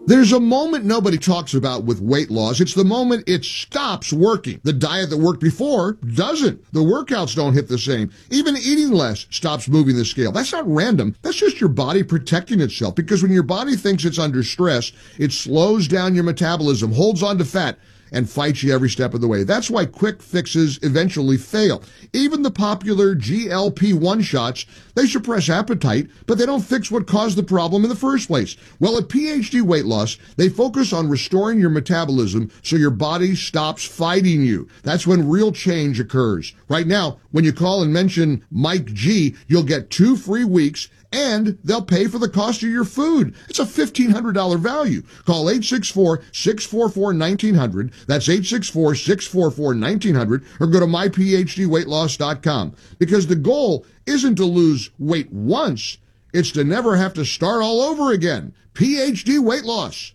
There's a moment nobody talks about with weight loss. It's the moment it stops working. The diet that worked before doesn't. The workouts don't hit the same. Even eating less stops moving the scale. That's not random. That's just your body protecting itself, because when your body thinks it's under stress, it slows down your metabolism, holds on to fat, and fights you every step of the way. That's why quick fixes eventually fail. Even the popular GLP-1 shots, they suppress appetite, but they don't fix what caused the problem in the first place. Well, at PhD Weight Loss, they focus on restoring your metabolism so your body stops fighting you. That's when real change occurs. Right now, when you call and mention Mike G, you'll get 2 free weeks, and they'll pay for the cost of your food. It's a $1,500 value. Call 864-644-1900. That's 864-644-1900, or go to myphdweightloss.com. Because the goal isn't to lose weight once, it's to never have to start all over again. PhD Weight Loss.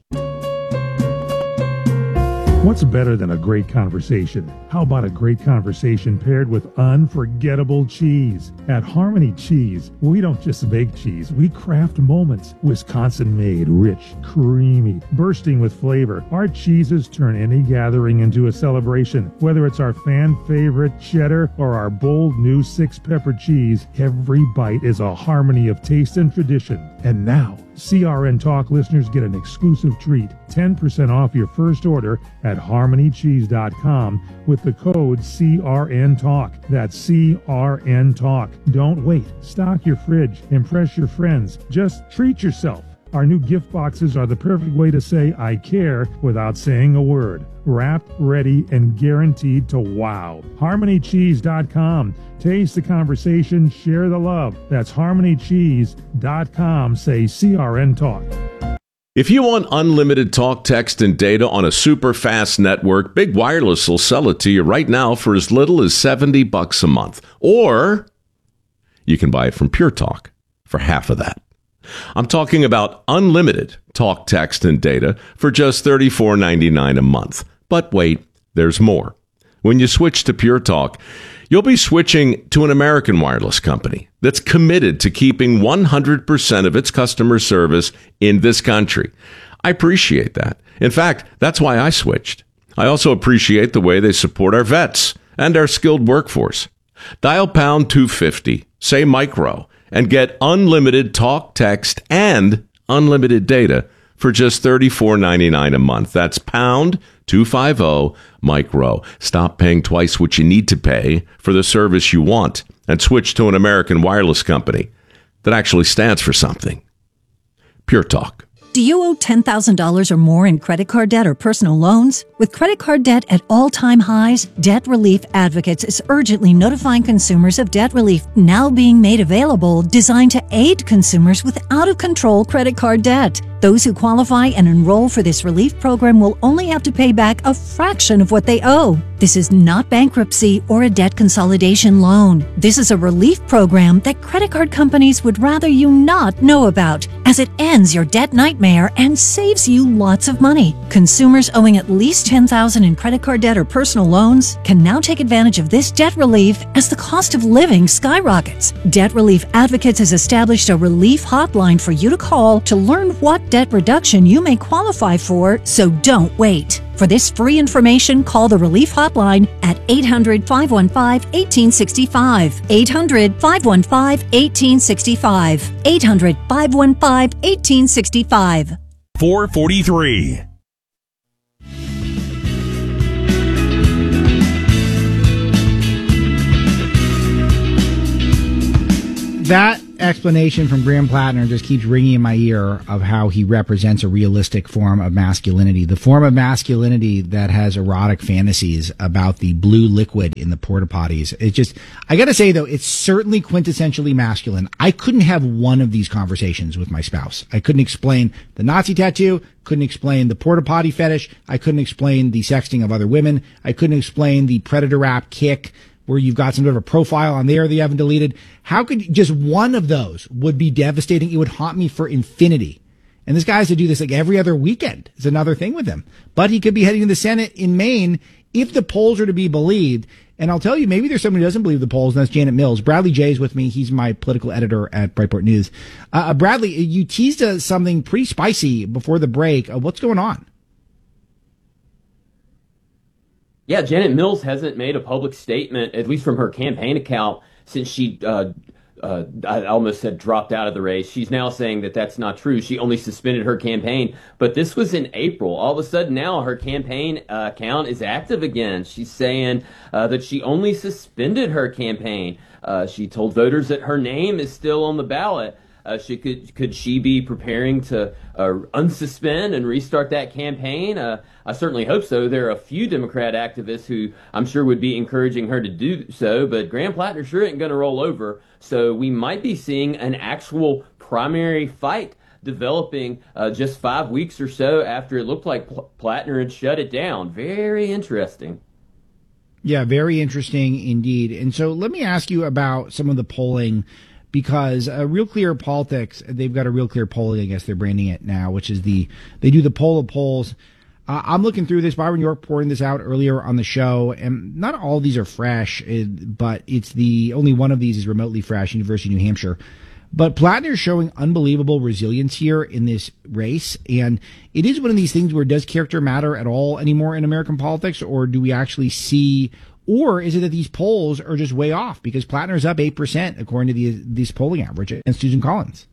What's better than a great conversation? How about a great conversation paired with unforgettable cheese? At Harmony Cheese, we don't just make cheese, we craft moments. Wisconsin-made, rich, creamy, bursting with flavor. Our cheeses turn any gathering into a celebration. Whether it's our fan-favorite cheddar or our bold new 6-pepper cheese, every bite is a harmony of taste and tradition. And now, CRN Talk listeners get an exclusive treat, 10% off your first order at harmonycheese.com with the code CRN Talk. That's CRN Talk. Don't wait. Stock your fridge. Impress your friends. Just treat yourself. Our new gift boxes are the perfect way to say I care without saying a word. Wrapped, ready, and guaranteed to wow. HarmonyCheese.com. Taste the conversation, share the love. That's HarmonyCheese.com. Say CRN Talk. If you want unlimited talk, text, and data on a super fast network, Big Wireless will sell it to you right now for as little as $70 a month. Or you can buy it from Pure Talk for half of that. I'm talking about unlimited talk, text, and data for just $34.99 a month. But wait, there's more. When you switch to Pure Talk, you'll be switching to an American wireless company that's committed to keeping 100% of its customer service in this country. I appreciate that. In fact, that's why I switched. I also appreciate the way they support our vets and our skilled workforce. Dial pound 250, say micro, and get unlimited talk, text, and unlimited data for just $34.99 a month. That's pound 250 micro. Stop paying twice what you need to pay for the service you want and switch to an American wireless company that actually stands for something. Pure Talk. Do you owe $10,000 or more in credit card debt or personal loans? With credit card debt at all-time highs, Debt Relief Advocates is urgently notifying consumers of debt relief now being made available, designed to aid consumers with out-of-control credit card debt. Those who qualify and enroll for this relief program will only have to pay back a fraction of what they owe. This is not bankruptcy or a debt consolidation loan. This is a relief program that credit card companies would rather you not know about, as it ends your debt nightmare and saves you lots of money. Consumers owing at least $10,000 in credit card debt or personal loans can now take advantage of this debt relief as the cost of living skyrockets. Debt Relief Advocates has established a relief hotline for you to call to learn what debt reduction you may qualify for, so don't wait. For this free information, call the Relief Hotline at 800-515-1865. 800-515-1865. 800-515-1865. 443. That explanation from Graham Plattner just keeps ringing in my ear of how he represents a realistic form of masculinity, the form of masculinity that has erotic fantasies about the blue liquid in the porta potties. It's just, I gotta say though, it's certainly quintessentially masculine. I couldn't have one of these conversations with my spouse. I couldn't explain the Nazi tattoo, couldn't explain the porta potty fetish, I couldn't explain the sexting of other women, I couldn't explain the predator rap kick, where you've got some sort of a profile on there that you haven't deleted. How could just one of those would be devastating? It would haunt me for infinity. And this guy has to do this like every other weekend. It's another thing with him. But he could be heading to the Senate in Maine if the polls are to be believed, and I'll tell you, maybe there's someone who doesn't believe the polls, and that's Janet Mills. Bradley Jay is with me. He's my political editor at Breitbart News. Bradley, you teased something pretty spicy before the break. What's going on? Yeah, Janet Mills hasn't made a public statement, at least from her campaign account, since she, I almost said dropped out of the race. She's now saying that that's not true. She only suspended her campaign, but this was in April. All of a sudden now her campaign account is active again. She's saying that she only suspended her campaign. She told voters that her name is still on the ballot. Could she be preparing to unsuspend and restart that campaign? I certainly hope so. There are a few Democrat activists who I'm sure would be encouraging her to do so, but Graham Plattner sure ain't going to roll over. So we might be seeing an actual primary fight developing just 5 weeks or so after it looked like Plattner had shut it down. Very interesting. Yeah, very interesting indeed. And so let me ask you about some of the polling, because Real Clear Politics, they've got a Real Clear polling, I guess they're branding it now, which is they do the poll of polls. I'm looking through this. Byron York pouring this out earlier on the show, and not all of these are fresh, but it's only one of these is remotely fresh, University of New Hampshire. But Plattner is showing unbelievable resilience here in this race, and it is one of these things where does character matter at all anymore in American politics, or do we actually see, or is it that these polls are just way off? Because Plattner is up 8% according to this polling average against Susan Collins.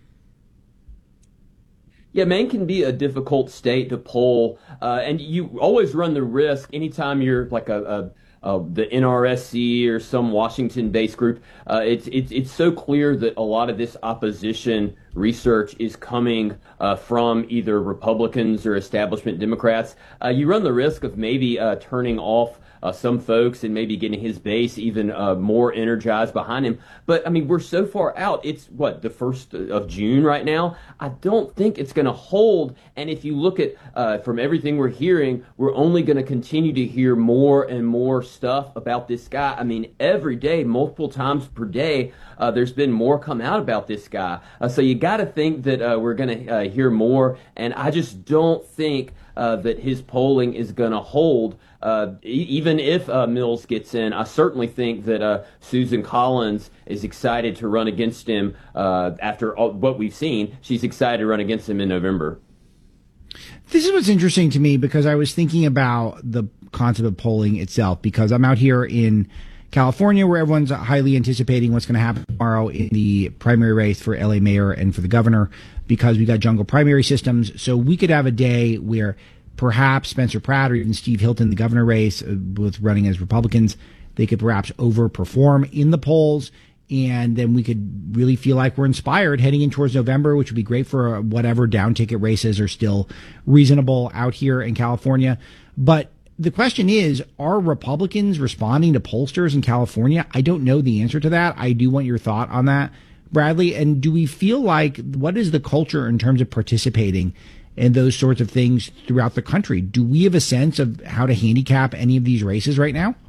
Yeah, Maine can be a difficult state to poll, and you always run the risk anytime you're like the NRSC or some Washington-based group. It's so clear that a lot of this opposition research is coming from either Republicans or establishment Democrats. You run the risk of maybe turning off some folks and maybe getting his base even more energized behind him. But, I mean, we're so far out. It's, the 1st of June right now? I don't think it's going to hold. And if you look at, from everything we're hearing, we're only going to continue to hear more and more stuff about this guy. I mean, every day, multiple times per day, there's been more come out about this guy. So you got to think that we're going to hear more. And I just don't think that his polling is going to hold. Even if Mills gets in, I certainly think that Susan Collins is excited to run against him after what we've seen. She's excited to run against him in November. This is what's interesting to me, because I was thinking about the concept of polling itself, because I'm out here in California where everyone's highly anticipating what's going to happen tomorrow in the primary race for LA mayor and for the governor, because we got jungle primary systems. So we could have a day where perhaps Spencer Pratt or even Steve Hilton, the governor race, both running as Republicans, they could perhaps overperform in the polls. And then we could really feel like we're inspired heading in towards November, which would be great for whatever down ticket races are still reasonable out here in California. But the question is, are Republicans responding to pollsters in California? I don't know the answer to that. I do want your thought on that, Bradley. And do we feel like, what is the culture in terms of participating and those sorts of things throughout the country? Do we have a sense of how to handicap any of these races right now?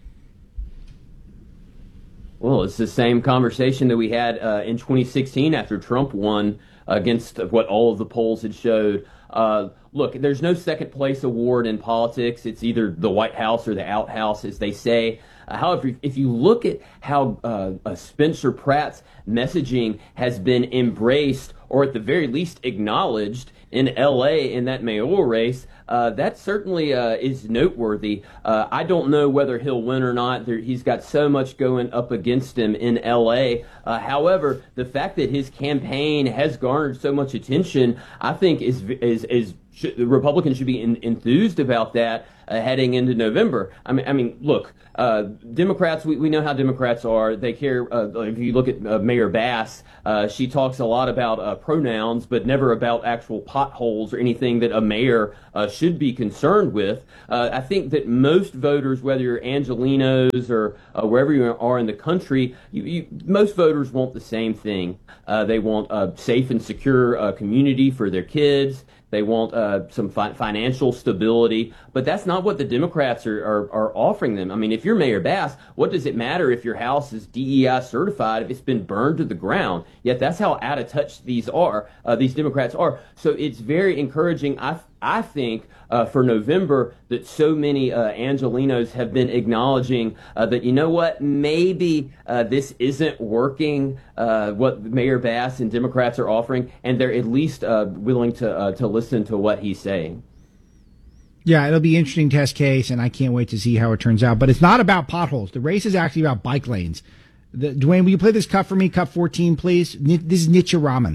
Well, it's the same conversation that we had in 2016 after Trump won against what all of the polls had showed. Look, there's no second place award in politics. It's either the White House or the outhouse, as they say. However, if you look at how Spencer Pratt's messaging has been embraced, or at the very least acknowledged in L.A. in that mayoral race, that certainly is noteworthy. I don't know whether he'll win or not. He's got so much going up against him in L.A. However, the fact that his campaign has garnered so much attention, I think the Republicans should be enthused about that heading into November. I mean, look, Democrats, we know how Democrats are. They care. If you look at Mayor Bass, she talks a lot about pronouns, but never about actual potholes or anything that a mayor should be concerned with. I think that most voters, whether you're Angelenos or wherever you are in the country, most voters want the same thing. They want a safe and secure community for their kids. They want some financial stability, but that's not not what the Democrats are offering them. I mean, if you're Mayor Bass, what does it matter if your house is DEI certified if it's been burned to the ground? Yet that's how out of touch these Democrats are. So it's very encouraging, I think, for November that so many Angelenos have been acknowledging that, you know what, maybe this isn't working, what Mayor Bass and Democrats are offering, and they're at least willing to listen to what he's saying. Yeah, it'll be an interesting test case, and I can't wait to see how it turns out. But it's not about potholes. The race is actually about bike lanes. Dwayne, will you play this cut for me, cut 14, please? This is Nitya Raman.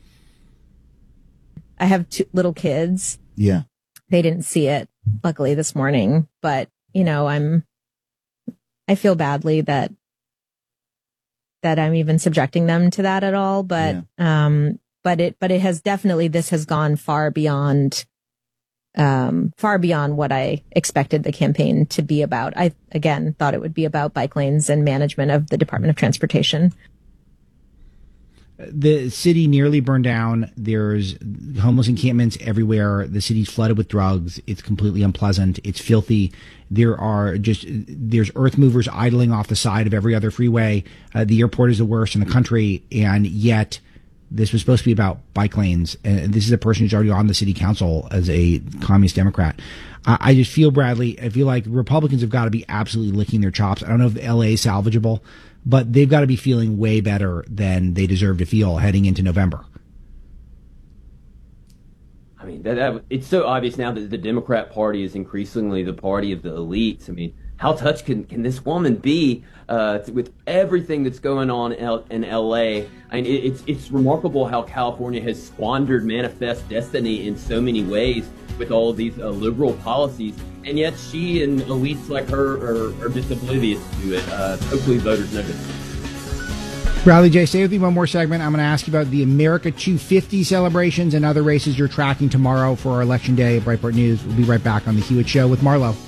I have 2 little kids. Yeah. They didn't see it, luckily, this morning. But, you know, I feel badly that I'm even subjecting them to that at all. But, but it has definitely, this has gone far beyond what I expected the campaign to be about. I, again, thought it would be about bike lanes and management of the Department of Transportation. The city nearly burned down. There's homeless encampments everywhere. The city's flooded with drugs. It's completely unpleasant. It's filthy. There's earth movers idling off the side of every other freeway. The airport is the worst in the country, and yet this was supposed to be about bike lanes. And this is a person who's already on the city council as a communist Democrat. I just feel, Bradley, I feel like Republicans have got to be absolutely licking their chops. I don't know if LA is salvageable, but they've got to be feeling way better than they deserve to feel heading into November. I mean, it's so obvious now that the Democrat Party is increasingly the party of the elites. I mean, how touched can this woman be with everything that's going on in L.A.? I mean, it's remarkable how California has squandered manifest destiny in so many ways with all of these liberal policies, and yet she and elites like her are just oblivious to it. Hopefully voters notice. Bradley J., stay with me one more segment. I'm going to ask you about the America 250 celebrations and other races you're tracking tomorrow for our Election Day at Breitbart News. We'll be right back on The Hewitt Show with Marlo.